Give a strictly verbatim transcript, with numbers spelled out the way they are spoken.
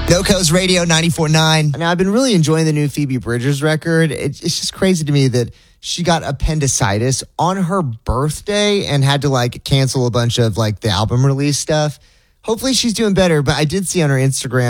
NoCo's Radio ninety-four point nine. Now, I've been really enjoying the new Phoebe Bridgers record. It, it's just crazy to me that she got appendicitis on her birthday and had to like cancel a bunch of like the album release stuff. Hopefully she's doing better, but I did see on her Instagram